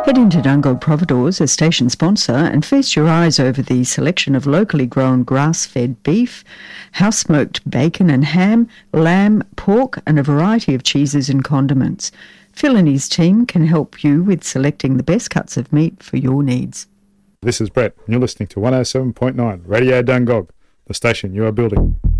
Head into Dungog Providores, a station sponsor, and feast your eyes over the selection of locally grown grass-fed beef, house-smoked bacon and ham, lamb, pork, and a variety of cheeses and condiments. Phil and his team can help you with selecting the best cuts of meat for your needs. This is Brett, and you're listening to 107.9 Radio Dungog, the station you are building.